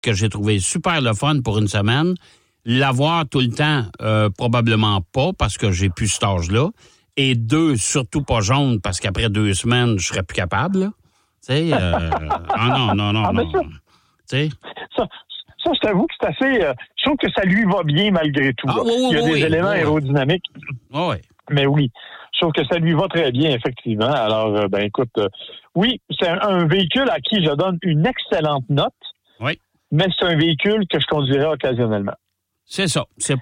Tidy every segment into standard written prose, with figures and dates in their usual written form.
que j'ai trouvé super le fun pour une semaine. L'avoir tout le temps, probablement pas, parce que j'ai plus cet âge-là. Et 2, surtout pas jaune, parce qu'après 2 semaines, je serais plus capable, là. Tu sais, non. Tu sais. Ça, je t'avoue que c'est assez... je trouve que ça lui va bien malgré tout. Il y a des éléments aérodynamiques. Oui. Mais oui, je trouve que ça lui va très bien, effectivement. Alors, écoute, oui, c'est un véhicule à qui je donne une excellente note. Oui. Mais c'est un véhicule que je conduirais occasionnellement. C'est ça. C'est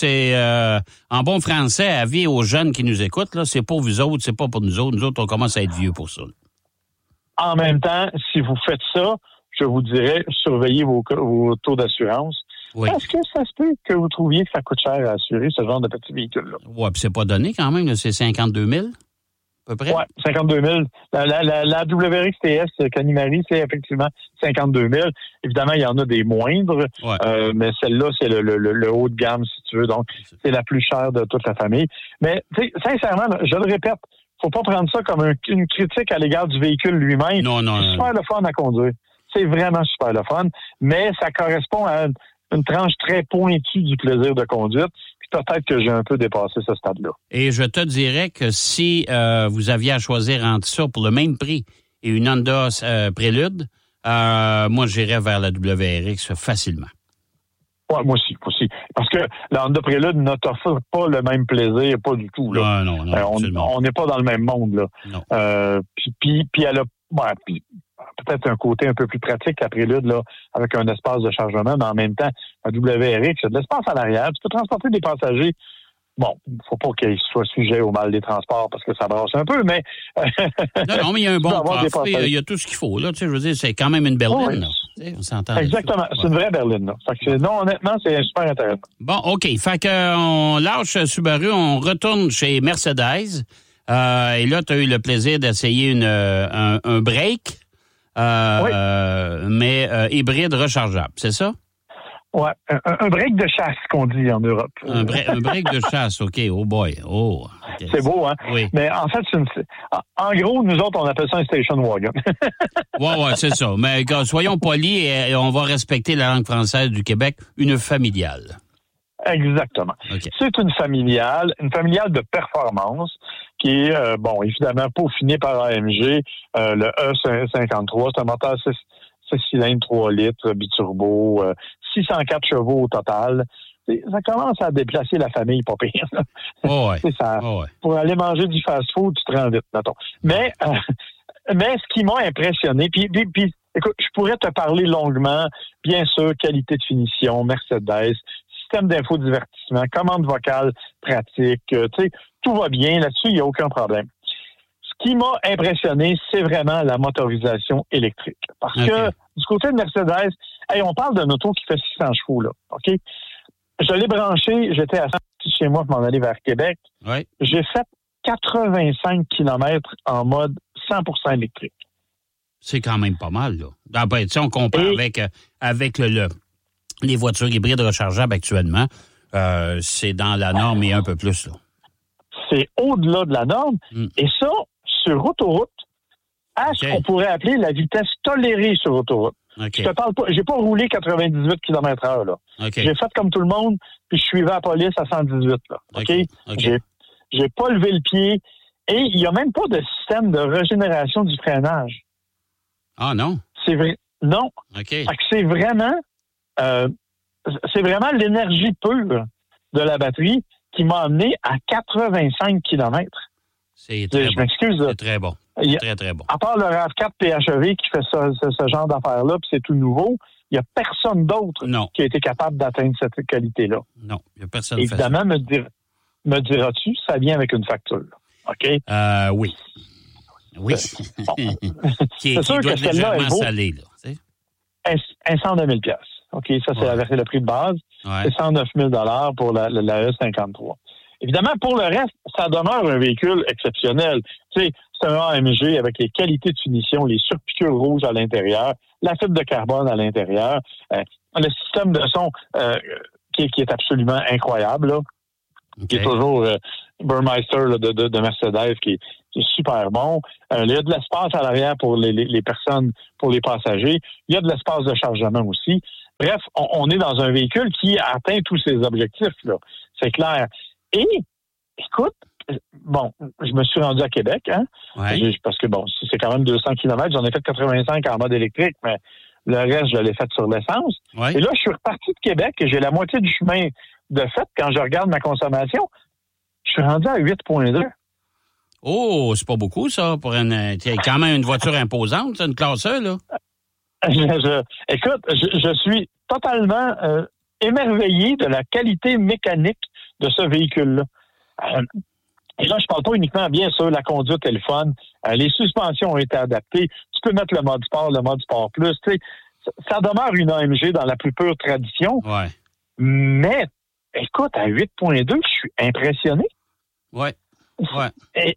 en bon français, avis aux jeunes qui nous écoutent, là, c'est pour vous autres, c'est pas pour nous autres. Nous autres, on commence à être vieux pour ça. En même temps, si vous faites ça, je vous dirais, surveillez vos taux d'assurance. Oui. Parce que ça se peut que vous trouviez que ça coûte cher à assurer ce genre de petit véhicule-là. Oui, puis c'est pas donné quand même, là, c'est 52 000, à peu près? Oui, 52 000. La WRX TS Canimari, c'est effectivement 52 000. Évidemment, il y en a des moindres, mais celle-là, c'est le haut de gamme, si tu veux. Donc, c'est la plus chère de toute la famille. Mais, sincèrement, je le répète, faut pas prendre ça comme une critique à l'égard du véhicule lui-même. Non. C'est super le fun à conduire. C'est vraiment super le fun, mais ça correspond à une tranche très pointue du plaisir de conduite. Puis peut-être que j'ai un peu dépassé ce stade-là. Et je te dirais que si vous aviez à choisir entre ça pour le même prix et une Honda Prélude, moi, j'irais vers la WRX facilement. Ouais, moi aussi. Parce que la Honda Prélude ne t'offre pas le même plaisir, pas du tout. Là. Non. On n'est pas dans le même monde. Là. Non. Puis elle a peut-être un côté un peu plus pratique, la Prélude, là, avec un espace de chargement, mais en même temps, la WRX, il y a de l'espace à l'arrière. Tu peux transporter des passagers. Bon, il ne faut pas qu'ils soient sujets au mal des transports parce que ça brasse un peu, mais... non, mais il y a un bon coffre, il y a tout ce qu'il faut. Là, tu sais, je veux dire, c'est quand même une berline. Oui. On s'entend. Exactement, c'est une vraie berline. Là. Fait que, non, honnêtement, c'est super intéressant. Bon, OK. Fait qu'on lâche Subaru, on retourne chez Mercedes. Et là, tu as eu le plaisir d'essayer un break, mais hybride rechargeable, c'est ça? Oui, un break de chasse qu'on dit en Europe. Un break de chasse, OK. Oh boy. Oh, okay. C'est beau, hein? Oui. Mais en fait, en gros, nous autres, on appelle ça un station wagon. Oui, c'est ça. Mais soyons polis et on va respecter la langue française du Québec, une familiale. Exactement. Okay. C'est une familiale de performance qui est, évidemment, peaufinée par AMG, le E53. C'est un moteur 6 cylindres, 3 litres, biturbo, 604 chevaux au total. Ça commence à déplacer la famille, pas pire. Pour aller manger du fast-food, tu te rends vite, mettons. Mais ce qui m'a impressionné, puis écoute, je pourrais te parler longuement, bien sûr, qualité de finition, Mercedes, système d'infodivertissement, commande vocale pratique, tout va bien, là-dessus, il n'y a aucun problème. Ce qui m'a impressionné, c'est vraiment la motorisation électrique. Parce que du côté de Mercedes, on parle d'un auto qui fait 600 chevaux, là, OK? Je l'ai branché, j'étais à chez moi pour m'en aller vers Québec. Oui. J'ai fait 85 km en mode 100% électrique. C'est quand même pas mal, là. Si on compare avec les voitures hybrides rechargeables actuellement, c'est dans la norme et un peu plus, là. C'est au-delà de la norme. Et ça, sur autoroute, à ce qu'on pourrait appeler la vitesse tolérée sur autoroute. Okay. Je te parle pas, j'ai pas roulé 98 km/h, là. Okay. J'ai fait comme tout le monde, puis je suivais la police à 118, là. OK? J'ai pas levé le pied. Et il y a même pas de système de régénération du freinage. Ah, non? C'est vrai. Non. OK. Fait que c'est vraiment l'énergie pure de la batterie qui m'a amené à 85 km. C'est très bon. Je m'excuse. C'est très bon. Très, très bon. À part le RAV4 PHEV qui fait ce genre d'affaires-là, puis c'est tout nouveau, il n'y a personne d'autre qui a été capable d'atteindre cette qualité-là. Non, il n'y a personne. Évidemment, me diras-tu, ça vient avec une facture. OK? Oui. Oui. Bon. qui doit être légèrement salé, là. Un 109 000 $. OK, ça, c'est le prix de base. Ouais. C'est 109 000 $ pour la E53. Évidemment, pour le reste, ça demeure un véhicule exceptionnel. Tu sais, c'est un AMG avec les qualités de finition, les surpiqûres rouges à l'intérieur, la fibre de carbone à l'intérieur, le système de son qui est absolument incroyable, là. Okay. Qui est toujours Burmeister là, de Mercedes, qui est super bon. Il y a de l'espace à l'arrière pour les personnes, pour les passagers. Il y a de l'espace de chargement aussi. Bref, on est dans un véhicule qui atteint tous ses objectifs, là. C'est clair. Et, écoute, bon, je me suis rendu à Québec, hein? Ouais. Parce que, bon, c'est quand même 200 km. J'en ai fait 85 en mode électrique, mais le reste, je l'ai fait sur l'essence. Ouais. Et là, je suis reparti de Québec et j'ai la moitié du chemin de fait quand je regarde ma consommation. Je suis rendu à 8,2. Oh, c'est pas beaucoup, ça, pour quand même une voiture imposante, c'est une classe E, là. Écoute, je suis totalement émerveillé de la qualité mécanique de ce véhicule-là. Et là, je parle pas uniquement, bien sûr, la conduite est le fun. Les suspensions ont été adaptées. Tu peux mettre le mode sport plus. Tu sais, ça demeure une AMG dans la plus pure tradition. Ouais. Mais, écoute, à 8,2, je suis impressionné. Ouais. Ouais.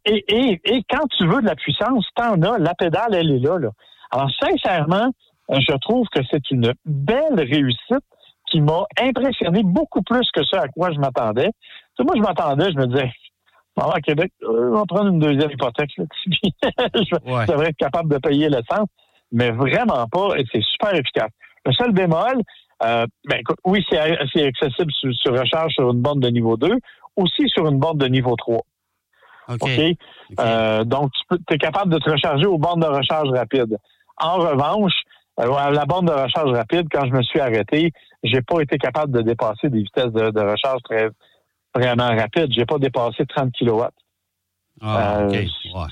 Et quand tu veux de la puissance, t'en as. La pédale, elle est là. Alors, sincèrement, je trouve que c'est une belle réussite qui m'a impressionné beaucoup plus que ce à quoi je m'attendais. Tu sais, moi, je m'attendais, je me disais, à Québec, on va prendre une deuxième hypothèque. Là, je devrais être capable de payer l'essence, mais vraiment pas, et c'est super efficace. Le seul bémol, écoute, oui, c'est accessible sur recharge sur une borne de niveau 2, aussi sur une borne de niveau 3. OK. Okay? Donc, tu es capable de te recharger aux bornes de recharge rapide. En revanche, à la borne de recharge rapide, quand je me suis arrêté, j'ai pas été capable de dépasser des vitesses de recharge vraiment rapides. J'ai pas dépassé 30 kW. Ah, OK. Ouais.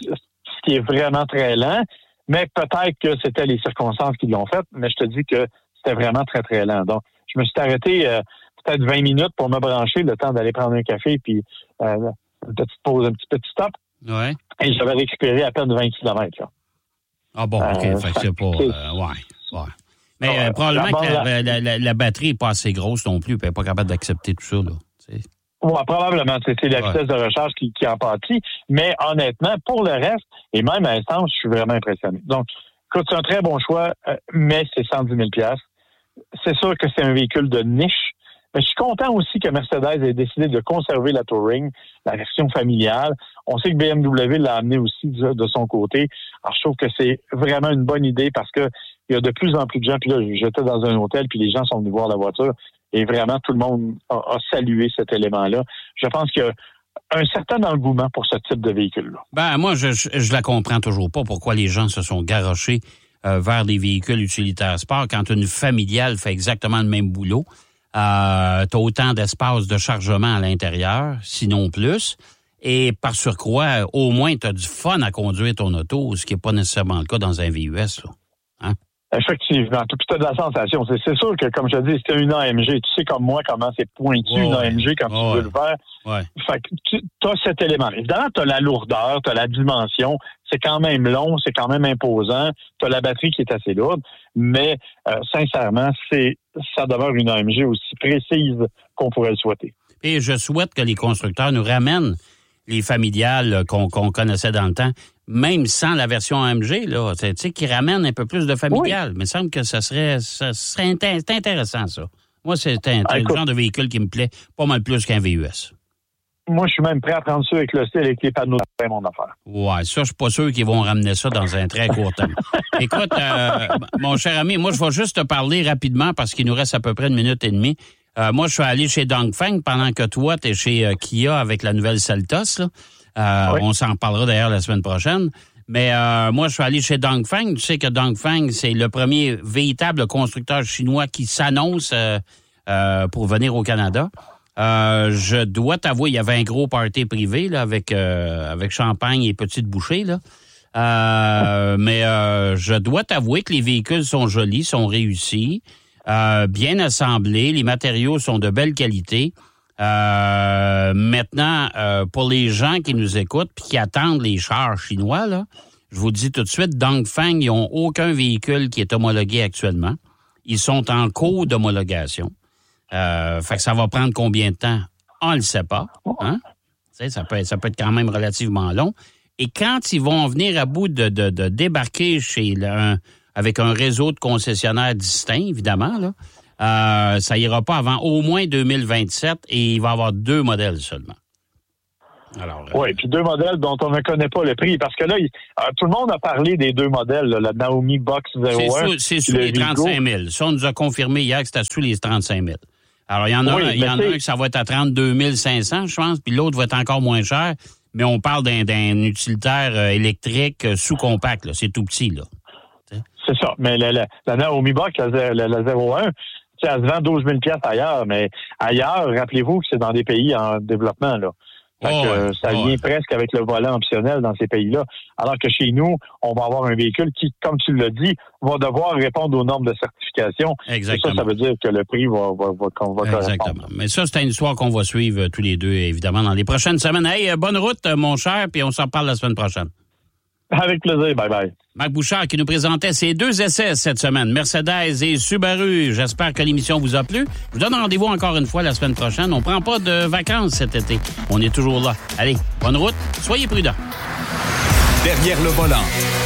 Ce qui est vraiment très lent, mais peut-être que c'était les circonstances qui l'ont fait, mais je te dis que c'était vraiment très, très lent. Donc, je me suis arrêté peut-être 20 minutes pour me brancher, le temps d'aller prendre un café, puis une petite pause, un petit stop. Ouais. Et j'avais récupéré à peine 20 km. Là. Ah bon, OK. Fait que c'est pas... ouais. Mais probablement que la batterie n'est pas assez grosse non plus, puis elle n'est pas capable d'accepter tout ça, là. Oui, probablement. C'est la vitesse de recharge qui en pâtit. Mais honnêtement, pour le reste, et même à l'instant, je suis vraiment impressionné. Donc, écoute, c'est un très bon choix, mais c'est 110 000 $. C'est sûr que c'est un véhicule de niche. Mais je suis content aussi que Mercedes ait décidé de conserver la Touring, la version familiale. On sait que BMW l'a amené aussi de son côté. Alors, je trouve que c'est vraiment une bonne idée parce que il y a de plus en plus de gens. Puis là, j'étais dans un hôtel, puis les gens sont venus voir la voiture. Et vraiment, tout le monde a salué cet élément-là. Je pense qu'il y a un certain engouement pour ce type de véhicule-là. Ben, moi, je la comprends toujours pas pourquoi les gens se sont garochés vers des véhicules utilitaires sport quand une familiale fait exactement le même boulot. T'as autant d'espace de chargement à l'intérieur, sinon plus. Et par surcroît, au moins, t'as du fun à conduire ton auto, ce qui n'est pas nécessairement le cas dans un VUS, là. Hein? Effectivement. Puis tu as de la sensation. C'est sûr que, comme je te dis, c'était une AMG. Tu sais comme moi comment c'est pointu une AMG quand tu veux le faire. Ouais. Fait que tu as cet élément. Évidemment, tu as la lourdeur, tu as la dimension. C'est quand même long, c'est quand même imposant. Tu as la batterie qui est assez lourde. Mais sincèrement, ça demeure une AMG aussi précise qu'on pourrait le souhaiter. Et je souhaite que les constructeurs nous ramènent les familiales qu'on connaissait dans le temps, même sans la version AMG, là, tu sais, qui ramène un peu plus de familiales. Oui. Mais il me semble que ça serait intéressant, ça. Moi, c'est le genre de véhicule qui me plaît pas mal plus qu'un VUS. Moi, je suis même prêt à prendre ça avec le style, avec les panneaux de mon affaire. Ouais, ça, je suis pas sûr qu'ils vont ramener ça dans un très court terme. Écoute, mon cher ami, moi, je vais juste te parler rapidement parce qu'il nous reste à peu près 1 minute et demie. Moi, je suis allé chez Dongfeng pendant que toi, tu es chez Kia avec la nouvelle Seltos. Oui. On s'en parlera d'ailleurs la semaine prochaine. Mais moi, je suis allé chez Dongfeng. Tu sais que Dongfeng, c'est le premier véritable constructeur chinois qui s'annonce pour venir au Canada. Je dois t'avouer, il y avait un gros party privé là, avec champagne et petites bouchées. Là. Mais je dois t'avouer que les véhicules sont jolis, sont réussis. Bien assemblés, les matériaux sont de belle qualité. Maintenant, pour les gens qui nous écoutent puis qui attendent les chars chinois, là, je vous dis tout de suite, Dongfeng, ils n'ont aucun véhicule qui est homologué actuellement. Ils sont en cours d'homologation. Fait que ça va prendre combien de temps? On ne le sait pas. Hein? Ça peut être quand même relativement long. Et quand ils vont venir à bout de débarquer avec un réseau de concessionnaires distincts, évidemment, là, ça ira pas avant au moins 2027 et il va y avoir 2 modèles seulement. Oui, puis 2 modèles dont on ne connaît pas le prix. Parce que là, tout le monde a parlé des 2 modèles, là, la Naomi Box 01. C'est sous les 35 000. Ça, on nous a confirmé hier que c'était sous les 35 000. Alors, il y en a un que ça va être à 32 500, je pense, puis l'autre va être encore moins cher. Mais on parle d'un utilitaire électrique sous-compact, là. C'est tout petit, là. C'est ça. Mais la Naomi Box, la 01, elle se vend 12 000 $ ailleurs. Mais ailleurs, rappelez-vous que c'est dans des pays en développement, là. Ça vient presque avec le volant optionnel dans ces pays-là. Alors que chez nous, on va avoir un véhicule qui, comme tu l'as dit, va devoir répondre aux normes de certification. Exactement. Et ça veut dire que le prix va Exactement. Mais ça, c'est une histoire qu'on va suivre tous les deux, évidemment, dans les prochaines semaines. Hey, bonne route, mon cher, puis on s'en reparle la semaine prochaine. Avec plaisir. Bye-bye. Marc Bouchard qui nous présentait ses 2 essais cette semaine, Mercedes et Subaru. J'espère que l'émission vous a plu. Je vous donne rendez-vous encore une fois la semaine prochaine. On prend pas de vacances cet été. On est toujours là. Allez, bonne route. Soyez prudents. Derrière le volant.